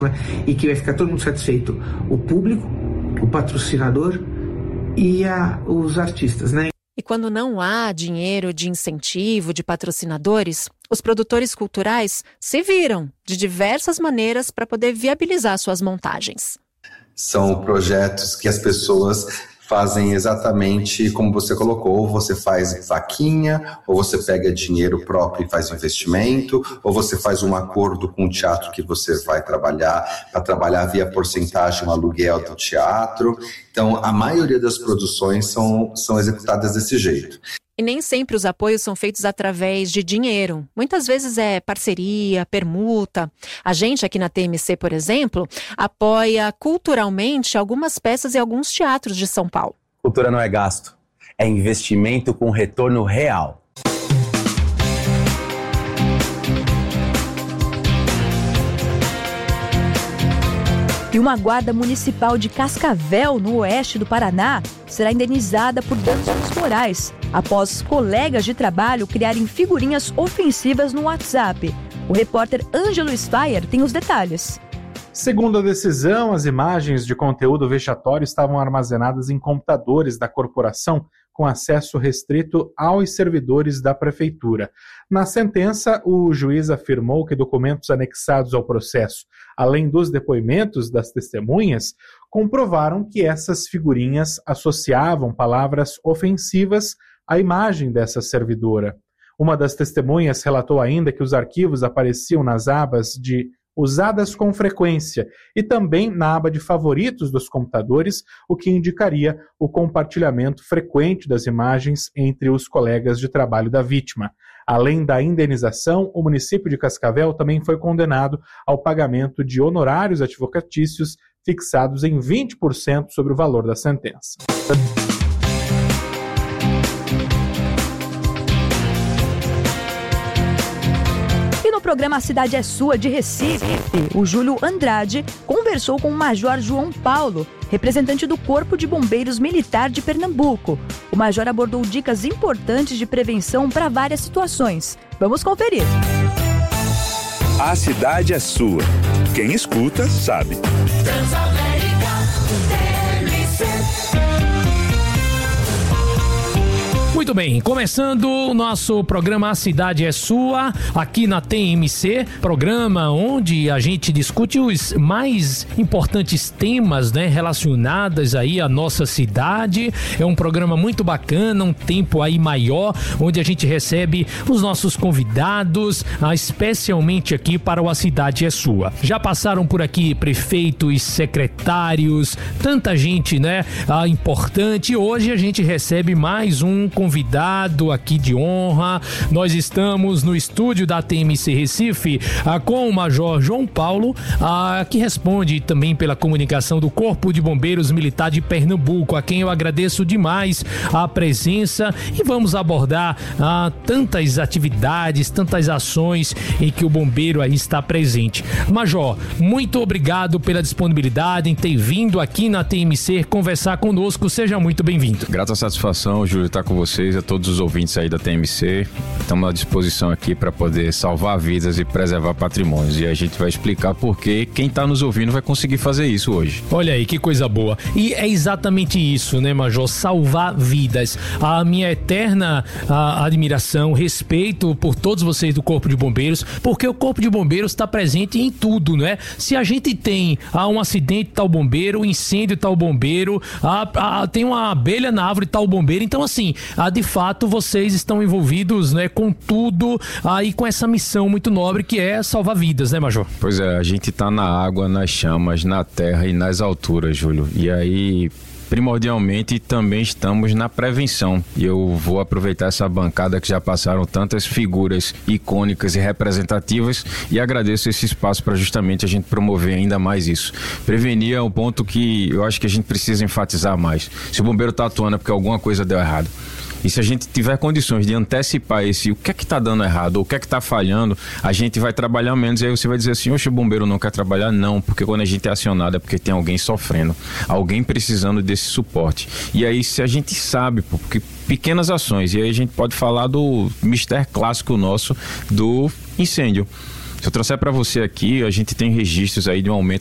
e que vai ficar todo mundo satisfeito, o público, o patrocinador e os artistas, né? E quando não há dinheiro de incentivo, de patrocinadores, os produtores culturais se viram de diversas maneiras para poder viabilizar suas montagens. São projetos que as pessoas fazem exatamente como você colocou, ou você faz vaquinha, ou você pega dinheiro próprio e faz investimento, ou você faz um acordo com o teatro que você vai trabalhar, para trabalhar via porcentagem o aluguel do teatro. Então, a maioria das produções são executadas desse jeito. E nem sempre os apoios são feitos através de dinheiro. Muitas vezes é parceria, permuta. A gente aqui na TMC, por exemplo, apoia culturalmente algumas peças e alguns teatros de São Paulo. Cultura não é gasto, é investimento com retorno real. E uma guarda municipal de Cascavel, no oeste do Paraná, será indenizada por danos morais, após colegas de trabalho criarem figurinhas ofensivas no WhatsApp. O repórter Ângelo Speyer tem os detalhes. Segundo a decisão, as imagens de conteúdo vexatório estavam armazenadas em computadores da corporação com acesso restrito aos servidores da prefeitura. Na sentença, o juiz afirmou que documentos anexados ao processo, além dos depoimentos das testemunhas, comprovaram que essas figurinhas associavam palavras ofensivas à imagem dessa servidora. Uma das testemunhas relatou ainda que os arquivos apareciam nas abas de usadas com frequência e também na aba de favoritos dos computadores, o que indicaria o compartilhamento frequente das imagens entre os colegas de trabalho da vítima. Além da indenização, o município de Cascavel também foi condenado ao pagamento de honorários advocatícios fixados em 20% sobre o valor da sentença. No programa A Cidade é Sua, de Recife, o Júlio Andrade conversou com o Major João Paulo, representante do Corpo de Bombeiros Militar de Pernambuco. O Major abordou dicas importantes de prevenção para várias situações. Vamos conferir. A Cidade é Sua. Quem escuta, sabe. Muito bem, começando o nosso programa A Cidade é Sua, aqui na TMC, programa onde a gente discute os mais importantes temas, né, relacionados aí à nossa cidade. É um programa muito bacana, um tempo aí maior, onde a gente recebe os nossos convidados, especialmente aqui para o A Cidade é Sua. Já passaram por aqui prefeitos, secretários, tanta gente, né, importante. Hoje a gente recebe mais um convidado aqui de honra. Nós estamos no estúdio da TMC Recife com o Major João Paulo, que responde também pela comunicação do Corpo de Bombeiros Militar de Pernambuco, a quem eu agradeço demais a presença, e vamos abordar tantas atividades, tantas ações em que o bombeiro aí está presente. Major, muito obrigado pela disponibilidade em ter vindo aqui na TMC conversar conosco. Seja muito bem-vindo. Grata satisfação, Júlio, estar com vocês, a todos os ouvintes aí da TMC. Estamos à disposição aqui para poder salvar vidas e preservar patrimônios. E a gente vai explicar por que quem está nos ouvindo vai conseguir fazer isso hoje. Olha aí, que coisa boa. E é exatamente isso, né, Major? Salvar vidas. A minha eterna admiração, respeito por todos vocês do Corpo de Bombeiros, porque o Corpo de Bombeiros está presente em tudo, né? Se a gente tem um acidente, tá o bombeiro, um incêndio, tá o bombeiro, tem uma abelha na árvore, tá o bombeiro. Então, assim, de fato, vocês estão envolvidos, né, com tudo aí, com essa missão muito nobre que é salvar vidas, né, Major? Pois é, a gente tá na água, nas chamas, na terra e nas alturas, Júlio. E aí, primordialmente, também estamos na prevenção. E eu vou aproveitar essa bancada que já passaram tantas figuras icônicas e representativas e agradeço esse espaço para justamente a gente promover ainda mais isso. Prevenir é um ponto que eu acho que a gente precisa enfatizar mais. Se o bombeiro está atuando é porque alguma coisa deu errado. E se a gente tiver condições de antecipar o que é que está dando errado, ou o que é que está falhando, a gente vai trabalhar menos. E aí você vai dizer assim, oxe, o bombeiro não quer trabalhar? Não, porque quando a gente é acionado é porque tem alguém sofrendo, alguém precisando desse suporte. E aí se a gente sabe, porque pequenas ações, e aí a gente pode falar do mistério clássico nosso do incêndio. Se eu trouxer para você aqui, a gente tem registros aí de um aumento